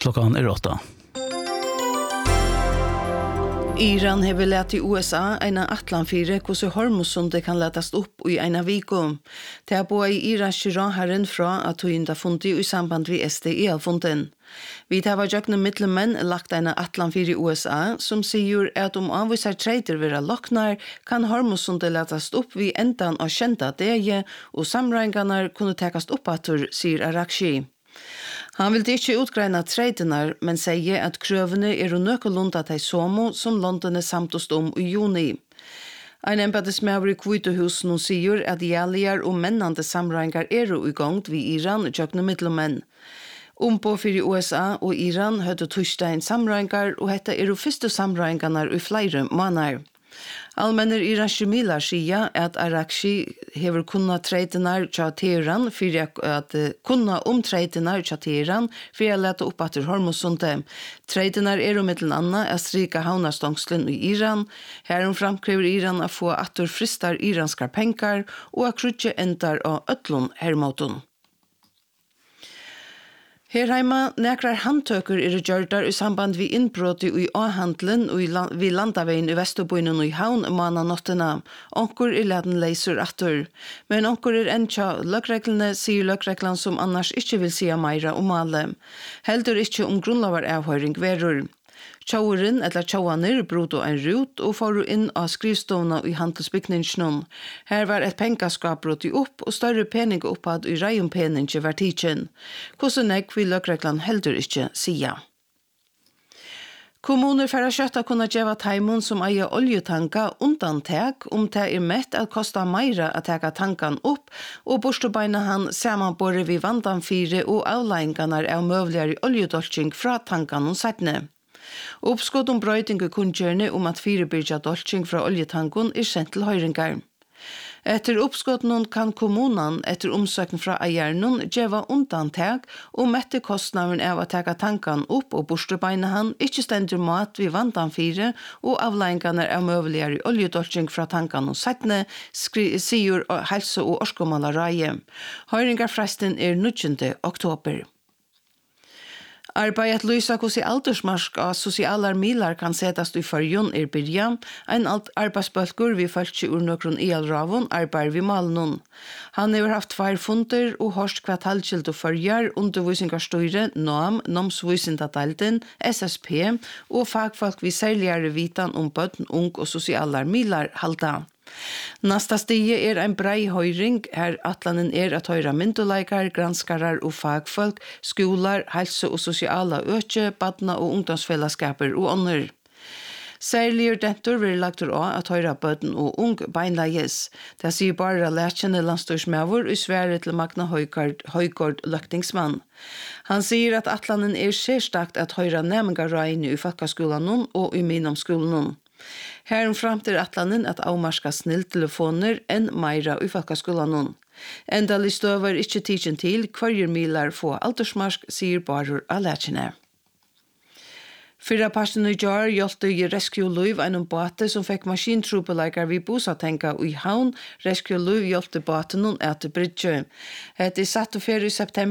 Klockan är 8. Iran har lärt i USA en atlanfire hvordan Hormuzsundet kan letas upp i en viko. Det har både i Irans herren fra at hun har funnet i samband med SDE-funden. Vi har gjøkne middelmenn lagt en atlanfire i USA som sier at om avviser trader vil loknar kan Hormuzsundet letas upp vid endan av kjenta dege og samregane kunne tekast opp atur, sier Arakshi. Han vil ikke utgreina traderna, men sier at krøvene er nøkkelunda til somo som London er samtost om i juni. En embedsmedlem i Hvitehuset nå sier at gjellier og mennande samregninger er i gang ved Iran gjøkne middelmenn. På for USA og Iran høyde torsdagen samregninger, og dette er de første samregningene i flere måneder. Allmenner iranske milar sier at Arakshi hever kunna treitenar tja Teheran for at kunna treitenar tja Teheran for å lete opp etter Hormuzsundet. Treitenar er mittelen anna å strika havnastongslen i Iran. Herom framkrever Iran å få atter fristar iranskar penkar og å krutje endar av ötlun hermoton. Her heima nekrar handtøker gjørdar i samband vi innbrot i A-handelen og vi landaveien i Vesterboinen og i Havn mana nottena. Onkur leden leiser atter. Men onkur enkja løkreglene, sier løkreglan som annars ikke vil sia meira om male. Heldur ikke grunnlovar avhøring verur. Tjauren eller tjauaner brot en rut og får inn av skrivstovna i handelsbygningsnån. Her var et pengaskap brot opp og større pening oppad i reion pening var tidsen. Hvordan vil løkreglan heldur ikke sia. Kommuner for å kjøtta kunne gjeva taimon som eier oljetanka undantag om det er mett at kosta meira at teka tankan opp og borstobeina han samanbore vi vandanfire og avleiingarna av møvligere oljedolking fra tankan og sætne. Oppskott brøyting i kunngjørende at firebyrja dolking fra oljetankon sendt til høyringar. Etter oppskotten kan kommunen etter omsøkning fra eieren gjeva undantag etter kostnaden av å teka tankan opp og borstebeina han ikke stendur mat ved vandanfire og avleiingane av møveligere oljedolking fra tankan og sætne, sier helse- og orskomalareie. Høyringarfresten 9. oktober. Arbeidet lysa hvordan aldersmarsk av sosialar milar kan setast i fyrjon byrja. En arbeidsbølgur vi følt ur nøkron elravon arbeid vi malen. Han har haft 2 funder og hørst hva talskilt og fyrjar, undervisningarstøyre, NOAM, Nomsvisindadalden, SSP og fagfolk vi særligere vitan om bøtten, ung og sosialar milar halda. Nasta stige en brei høyring, her atlanen at høyra mynduleikar, granskarar og fagfolk, skolar, helse- og sosiala økje, badna og ungdomsfellesskaper og ånder. Særlig dentur vil lagt at høyra bøtten og ung beinleies. Det sier bare lærkjenne landstorsmævur i Sverige til Magna Høygård løktingsmann. Han sier at atlanen særstakt at høyra nemengarreine i folkeskolen og i minomskolen. Herom fram til atlanen at avmarska snilltelefoner enn meira i folkeskolen. Endelig støver ikke tidsen til hver milar få aldersmarsk, sier bare alærkjene. Fyrra parten i jar hjelpte i Rescue Live en båte som fikk maskintrupeleikar vi bosatenka i Havn. Rescue Live hjelpte båten etter bridge. Det satt og fer i september